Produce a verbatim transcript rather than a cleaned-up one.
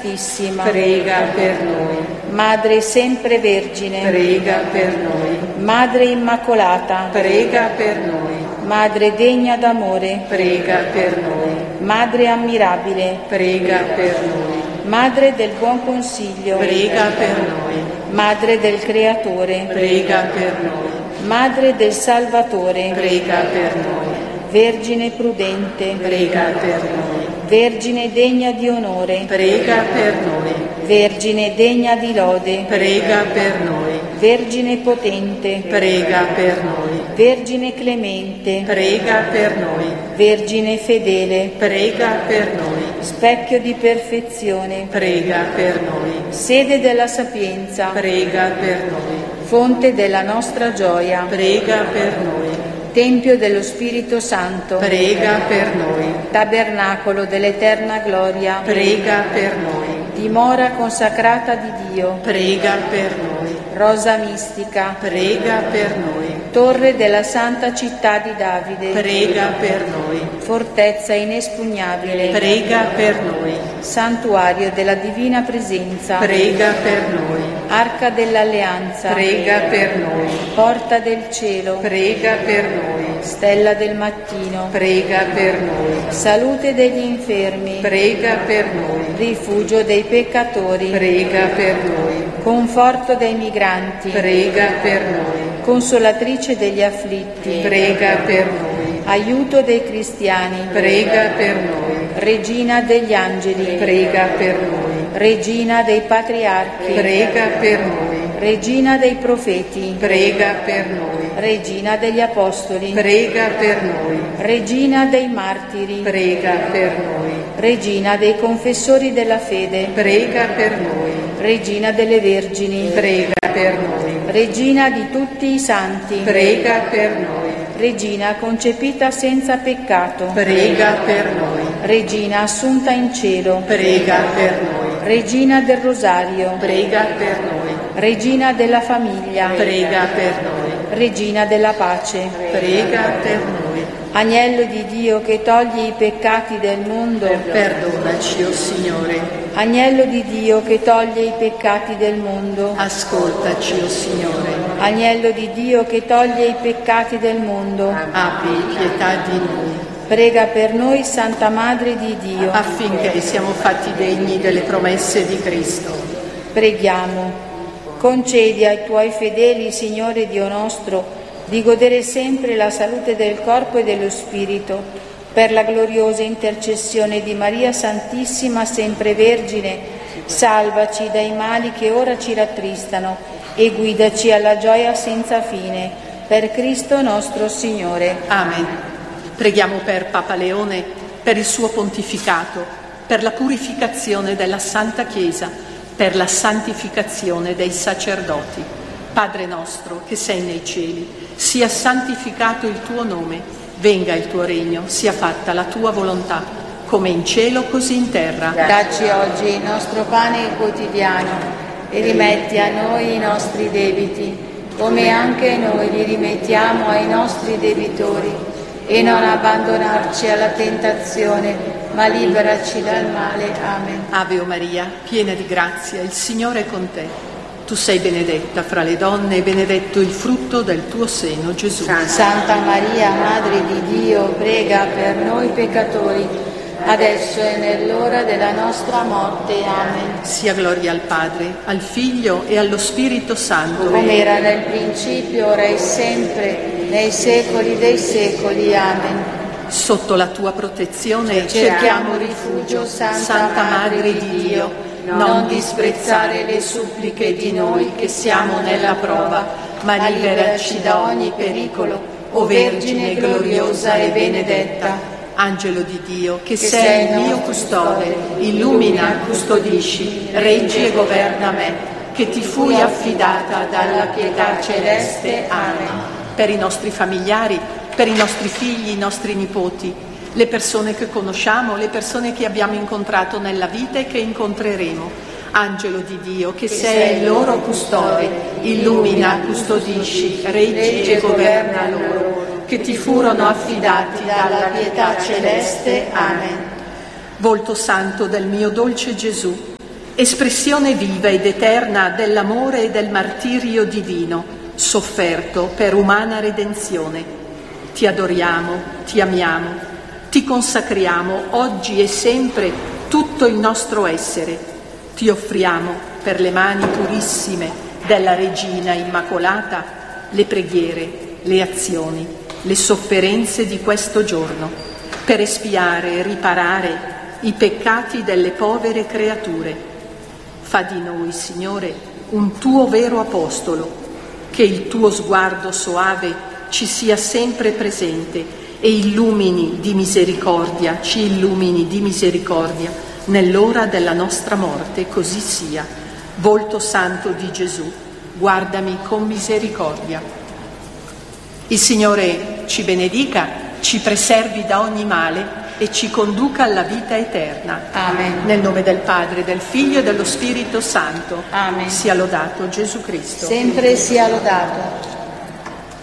Santissima, prega per noi. Madre sempre Vergine, Prega per noi. Madre Immacolata, Prega per noi. Madre degna d'amore, Prega per noi. Madre ammirabile, Prega per noi. Madre del buon consiglio, Prega per noi. Madre del Creatore, Prega per noi. Madre del Salvatore, Prega per noi. Vergine prudente, Prega per noi. Vergine degna di onore, Prega per noi. Vergine degna di lode, Prega per noi. Vergine potente, Prega per noi. Vergine clemente, Prega per noi. Vergine fedele, Prega per noi. specchio di perfezione, Prega per noi. sede della sapienza, Prega per noi. fonte della nostra gioia, Prega per noi. tempio dello Spirito Santo, Prega per noi. tabernacolo dell'eterna gloria, Prega per noi. dimora consacrata di Dio, Prega per noi. rosa mistica, Prega per noi. torre della santa città di Davide, Prega per noi. fortezza inespugnabile, Prega per noi. santuario della divina presenza, Prega per noi. arca dell'alleanza, Prega per noi. porta del cielo, Prega per noi. stella del mattino, Prega per noi. salute degli infermi, Prega per noi. rifugio dei peccatori, Prega per noi. conforto dei migranti, Prega per noi. consolatrice degli afflitti, Prega per noi. aiuto dei cristiani, Prega per noi. regina degli angeli, Prega per noi. regina dei patriarchi, Prega per noi. regina dei profeti, Prega per noi. regina degli apostoli, Prega per noi. regina dei martiri, Prega per noi. regina dei confessori della fede, Prega per noi. regina delle vergini, Prega per noi. regina di tutti i santi, Prega per noi. regina concepita senza peccato, Prega per noi. regina assunta in cielo, Prega per noi. regina del rosario, Prega per noi. regina della famiglia, Prega per noi. regina della pace, Prega per noi. agnello di Dio che toglie i peccati del mondo, Perdonaci, o Signore. agnello di Dio che toglie i peccati del mondo, Ascoltaci, o Signore. agnello di Dio che toglie i peccati del mondo, Abbi pietà di noi, prega per noi, Santa Madre di Dio. affinché siamo fatti degni delle promesse di Cristo. Preghiamo. Concedi ai tuoi fedeli, Signore Dio nostro, di godere sempre la salute del corpo e dello spirito, per la gloriosa intercessione di Maria Santissima, sempre Vergine. Salvaci dai mali che ora ci rattristano e guidaci alla gioia senza fine. Per Cristo nostro Signore. Amen. Preghiamo per Papa Leone, per il suo pontificato, per la purificazione della Santa Chiesa, per la santificazione dei sacerdoti. Padre nostro che sei nei cieli, sia santificato il tuo nome, venga il tuo regno, sia fatta la tua volontà, come in cielo così in terra. Dacci oggi il nostro pane quotidiano e rimetti a noi i nostri debiti, come anche noi li rimettiamo ai nostri debitori. E non abbandonarci alla tentazione, ma liberaci dal male. Amen. Ave o Maria, piena di grazia, il Signore è con te. Tu sei benedetta fra le donne e benedetto il frutto del tuo seno, Gesù. Santa Maria, Madre di Dio, prega per noi peccatori, adesso e nell'ora della nostra morte. Amen. Sia gloria al Padre, al Figlio e allo Spirito Santo. Come era nel principio, ora e sempre, nei secoli dei secoli. Amen. Sotto la tua protezione Cerchiamo rifugio, Santa Madre di Dio. Non disprezzare le suppliche di noi che siamo nella prova, ma liberaci da ogni pericolo, o Vergine gloriosa e benedetta. Angelo di Dio, che sei il mio custode, illumina, custodisci, reggi e governa me, che ti fui affidata dalla pietà celeste. Amen. Per i nostri familiari, per i nostri figli, i nostri nipoti, le persone che conosciamo, le persone che abbiamo incontrato nella vita e che incontreremo. Angelo di Dio, che sei il loro custode, illumina, custodisci, reggi e governa loro, che ti furono affidati dalla pietà celeste. Amen. Volto santo del mio dolce Gesù, espressione viva ed eterna dell'amore e del martirio divino, sofferto per umana redenzione. Ti adoriamo, ti amiamo, ti consacriamo oggi e sempre tutto il nostro essere. Ti offriamo per le mani purissime della Regina Immacolata le preghiere, le azioni, le sofferenze di questo giorno, per espiare e riparare i peccati delle povere creature. Fa di noi, Signore, un tuo vero apostolo, che il tuo sguardo soave ci sia sempre presente e illumini di misericordia, ci illumini di misericordia nell'ora della nostra morte, così sia. Volto santo di Gesù, guardami con misericordia. Il Signore ci benedica, ci preservi da ogni male e ci conduca alla vita eterna. Amen. Nel nome del Padre, del Figlio e dello Spirito Santo. Amen. Sia lodato Gesù Cristo. Sempre sia lodato.